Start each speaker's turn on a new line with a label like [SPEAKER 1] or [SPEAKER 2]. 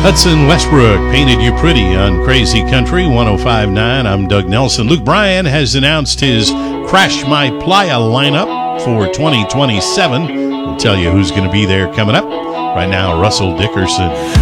[SPEAKER 1] Hudson Westbrook painted you pretty on Crazy Country 105.9. I'm Doug Nelson. Luke Bryan has announced his Crash My Playa lineup for 2027. We'll tell you who's going to be there coming up. Right now, Russell Dickerson.